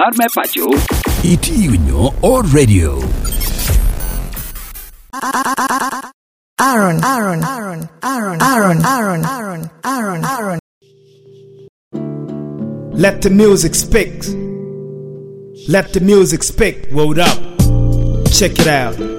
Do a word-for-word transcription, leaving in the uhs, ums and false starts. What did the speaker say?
Kabar में पाचो Itiunyo o radio. Aaron, Aaron, Aaron, Aaron, Aaron, Aaron, Aaron, Aaron, Aaron. Let the music speak. Let the music speak. Word up. Check it out.